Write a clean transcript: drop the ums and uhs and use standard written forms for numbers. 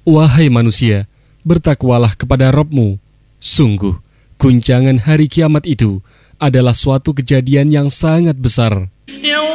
Wahai manusia, bertakwalah kepada Rabb-Mu. Sungguh, guncangan hari kiamat itu adalah suatu kejadian yang sangat besar.